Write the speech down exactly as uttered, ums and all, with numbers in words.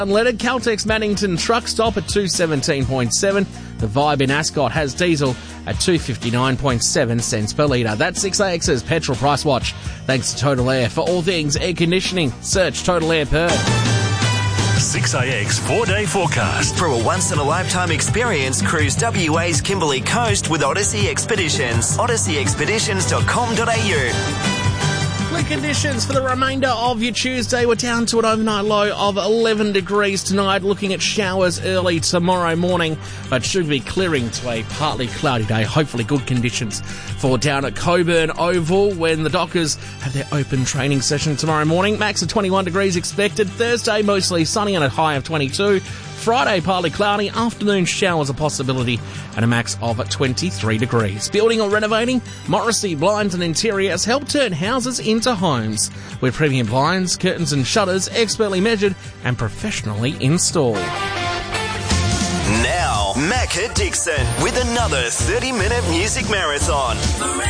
Unleaded Caltex Mannington truck stop at two seventeen point seven. The Vibe in Ascot has diesel at two fifty-nine point seven cents per litre. That's six A X's Petrol Price Watch. Thanks to Total Air. For all things air conditioning, search Total Air Perth. six A X four-day forecast. For a once-in-a-lifetime experience, cruise W A's Kimberley Coast with Odyssey Expeditions. odyssey expeditions dot com dot a u. Conditions for the remainder of your Tuesday. We're down to an overnight low of eleven degrees tonight, looking at showers early tomorrow morning, but should be clearing to a partly cloudy day. Hopefully good conditions for down at Coburn Oval when the Dockers have their open training session tomorrow morning. Max of twenty-one degrees expected. Thursday mostly sunny and a high of twenty-two. Friday, partly cloudy, afternoon showers a possibility, and a max of twenty-three degrees. Building or renovating? Morrissey Blinds and Interiors help turn houses into homes. With premium blinds, curtains and shutters expertly measured and professionally installed. Now, Macca Dixon with another thirty-minute music marathon.